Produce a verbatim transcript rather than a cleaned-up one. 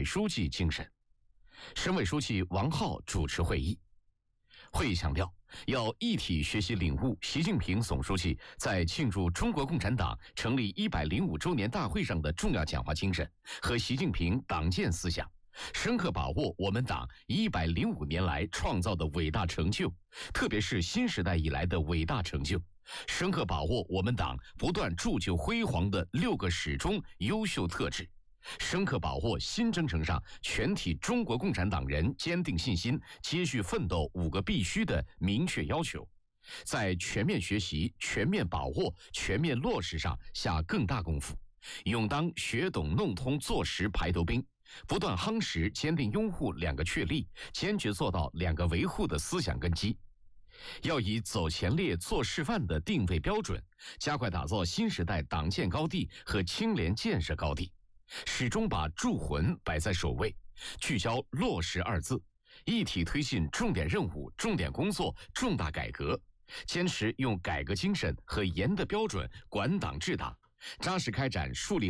委书记精神。省委书记王浩主持会议。会议强调，要一体学习领悟习近平总书记在庆祝中国共产党成立一百零五周年大会上的重要讲话精神和习近平党建思想，深刻把握我们党一百零五年来创造的伟大成就，特别是新时代以来的伟大成就，深刻把握我们党不断铸就辉煌的六个始终优秀特质，深刻把握新征程上全体中国共产党人坚定信心、接续奋斗五个必须的明确要求，在全面学习、全面把握、全面落实上下更大功夫，勇当学懂弄通做实排头兵，不断夯实坚定拥护两个确立、坚决做到两个维护的思想根基。要以走前列、做示范的定位标准，加快打造新时代党建高地和清廉建设高地，始终把铸魂摆在首位，聚焦落实二字，一体推进重点任务、重点工作、重大改革，坚持用改革精神和严的标准管党治党，扎实开展树立